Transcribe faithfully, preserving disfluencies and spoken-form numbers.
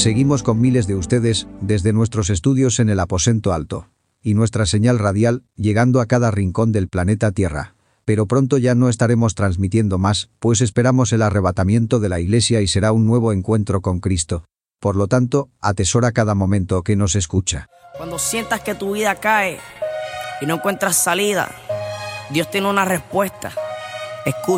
Seguimos con miles de ustedes desde nuestros estudios en el aposento alto y nuestra señal radial llegando a cada rincón del planeta Tierra. Pero pronto ya no estaremos transmitiendo más, pues esperamos el arrebatamiento de la Iglesia y será un nuevo encuentro con Cristo. Por lo tanto, atesora cada momento que nos escucha. Cuando sientas que tu vida cae y no encuentras salida, Dios tiene una respuesta. Escucha.